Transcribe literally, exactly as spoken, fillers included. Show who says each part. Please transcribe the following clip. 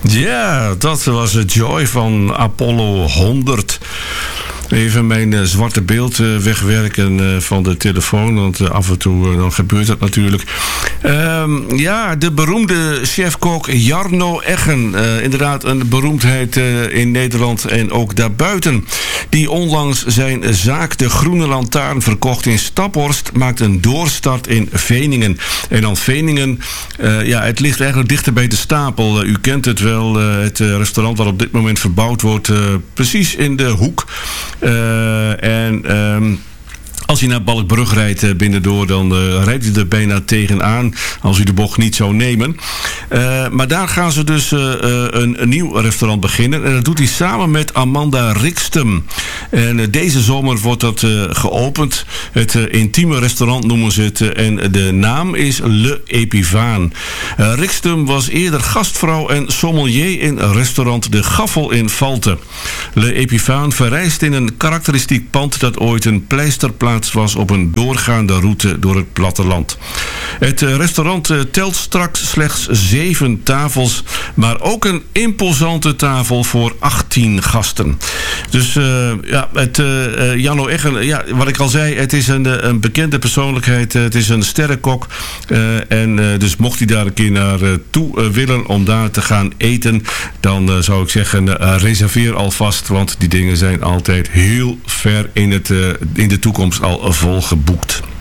Speaker 1: Ja, dat was het Joy van Apollo honderd. Even mijn uh, zwarte beeld uh, wegwerken uh, van de telefoon, want uh, af en toe uh, dan gebeurt dat natuurlijk. Um, ja, de beroemde chef-kok Jarno Eggen. Uh, inderdaad een beroemdheid uh, in Nederland en ook daarbuiten. Die onlangs zijn zaak De Groene Lantaarn verkocht in Staphorst, maakt een doorstart in Veningen. En dan Veningen, uh, ja, het ligt eigenlijk dichter bij de Stapel. Uh, u kent het wel, uh, het uh, restaurant waar op dit moment verbouwd wordt, uh, precies in de hoek. Uh, en um, als u naar Balkbrug rijdt uh, binnendoor, dan uh, rijdt u er bijna tegenaan als u de bocht niet zou nemen. Uh, maar daar gaan ze dus uh, uh, een, een nieuw restaurant beginnen. En dat doet hij samen met Amanda Rikstum. En uh, deze zomer wordt dat uh, geopend. Het uh, intieme restaurant noemen ze het. Uh, en de naam is Le Epivaan. Uh, Rikstum was eerder gastvrouw en sommelier in restaurant De Gaffel in Valten. Le Epivaan verrijst in een karakteristiek pand dat ooit een pleisterplaats was op een doorgaande route door het platteland. Het restaurant telt straks slechts zeven tafels, maar ook een imposante tafel voor achttien gasten. Dus uh, ja, het uh, Jarno Eggen, ja, wat ik al zei, het is een, een bekende persoonlijkheid, het is een sterrenkok. Uh, en uh, dus mocht hij daar een keer naar uh, toe uh, willen om daar te gaan eten, dan uh, zou ik zeggen, uh, reserveer alvast, want die dingen zijn altijd heel ver in, het, uh, in de toekomst al vol geboekt.